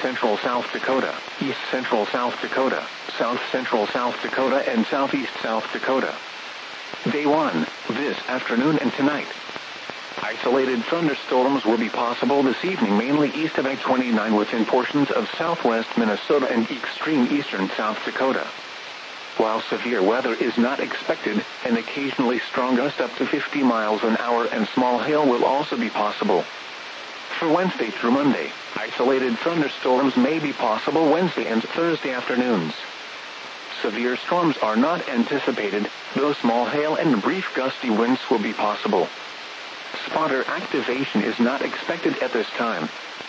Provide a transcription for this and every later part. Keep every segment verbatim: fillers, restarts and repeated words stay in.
central South Dakota, east central South Dakota, south central South Dakota, and southeast South Dakota. Day one, this afternoon and tonight. Isolated thunderstorms will be possible this evening mainly east of I twenty-nine within portions of southwest Minnesota and extreme eastern South Dakota. While severe weather is not expected, an occasionally strong gust up to fifty miles an hour and small hail will also be possible. For Wednesday through Monday, isolated thunderstorms may be possible Wednesday and Thursday afternoons. Severe storms are not anticipated, though small hail and brief gusty winds will be possible. Spotter activation is not expected at this time.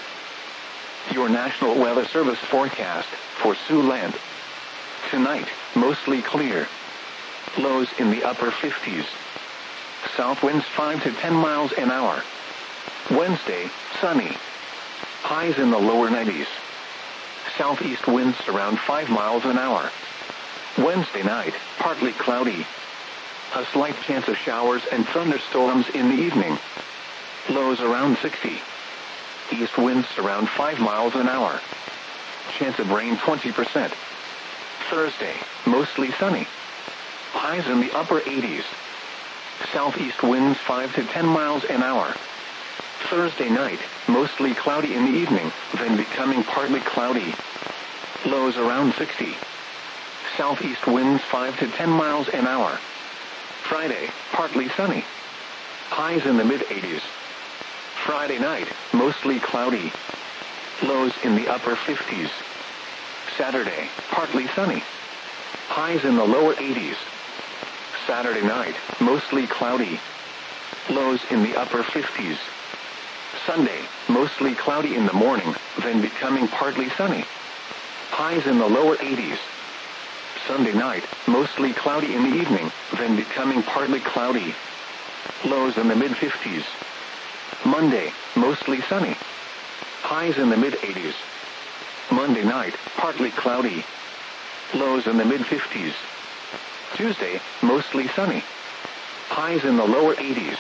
Your National Weather Service forecast for Siouxland. Tonight, mostly clear. Lows in the upper fifties. South winds five to ten miles an hour. Wednesday, sunny. Highs in the lower nineties. Southeast winds around five miles an hour. Wednesday night, partly cloudy. A slight chance of showers and thunderstorms in the evening. Lows around sixty. East winds around five miles an hour. Chance of rain twenty percent. Thursday, mostly sunny. Highs in the upper eighties. Southeast winds five to ten miles an hour. Thursday night, mostly cloudy in the evening, then becoming partly cloudy. Lows around sixty. Southeast winds five to ten miles an hour. Friday, partly sunny. Highs in the mid-eighties. Friday night, mostly cloudy. Lows in the upper fifties. Saturday, partly sunny. Highs in the lower eighties. Saturday night, mostly cloudy. Lows in the upper fifties. Sunday, mostly cloudy in the morning, then becoming partly sunny. Highs in the lower eighties. Sunday night, mostly cloudy in the evening, then becoming partly cloudy. Lows in the mid-fifties. Monday, mostly sunny. Highs in the mid-eighties. Monday night, partly cloudy. Lows in the mid-fifties. Tuesday, mostly sunny. Highs in the lower eighties.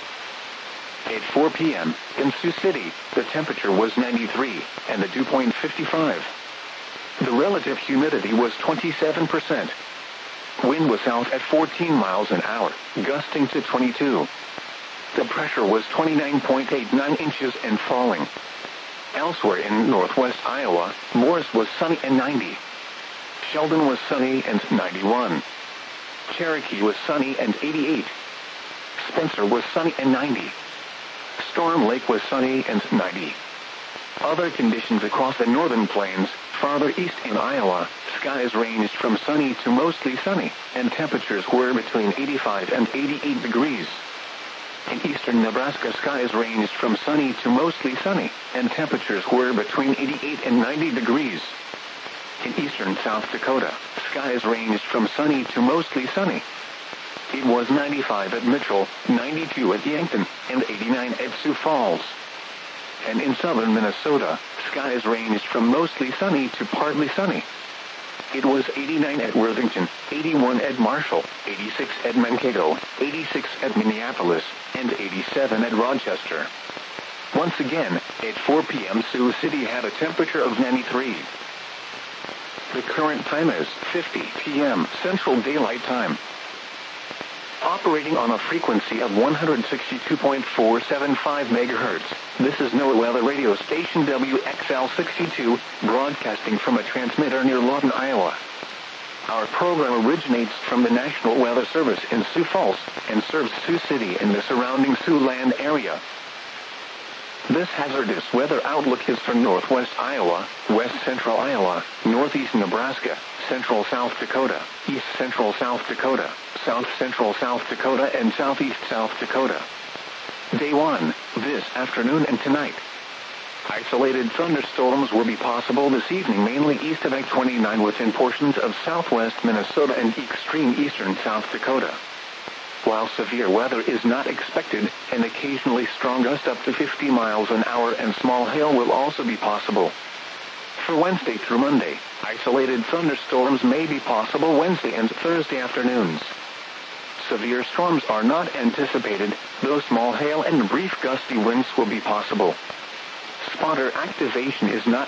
At four p.m., in Sioux City, the temperature was ninety-three, and the dew point fifty-five. The relative humidity was twenty-seven percent. Wind was south at fourteen miles an hour, gusting to twenty-two. The pressure was twenty-nine point eight nine inches and falling. Elsewhere in northwest Iowa, Morris was sunny and ninety. Sheldon was sunny and ninety-one. Cherokee was sunny and eighty-eight. Spencer was sunny and ninety. Storm Lake was sunny and ninety. Other conditions across the northern plains, farther east in Iowa, skies ranged from sunny to mostly sunny, and temperatures were between eighty-five and eighty-eight degrees. In eastern Nebraska, skies ranged from sunny to mostly sunny, and temperatures were between eighty-eight and ninety degrees. In eastern South Dakota, skies ranged from sunny to mostly sunny. It was ninety-five at Mitchell, ninety-two at Yankton, and eighty-nine at Sioux Falls. And in southern Minnesota, skies ranged from mostly sunny to partly sunny. It was eighty-nine at Worthington, eighty-one at Marshall, eighty-six at Mankato, eighty-six at Minneapolis, and eighty-seven at Rochester. Once again, at four p.m. Sioux City had a temperature of ninety-three. The current time is fifty p.m. Central Daylight Time. Operating on a frequency of one hundred sixty-two point four seven five megahertz, this is NOAA Weather Radio Station W X L sixty-two, broadcasting from a transmitter near Lawton, Iowa. Our program originates from the National Weather Service in Sioux Falls and serves Sioux City and the surrounding Siouxland area. This hazardous weather outlook is for northwest Iowa, west central Iowa, northeast Nebraska, central South Dakota, east central South Dakota, south central South Dakota, and southeast South Dakota. Day one, this afternoon and tonight. Isolated thunderstorms will be possible this evening mainly east of I twenty-nine within portions of southwest Minnesota and extreme eastern South Dakota. While severe weather is not expected, an occasionally strong gust up to fifty miles an hour and small hail will also be possible. For Wednesday through Monday, isolated thunderstorms may be possible Wednesday and Thursday afternoons. Severe storms are not anticipated, though small hail and brief gusty winds will be possible. Spotter activation is not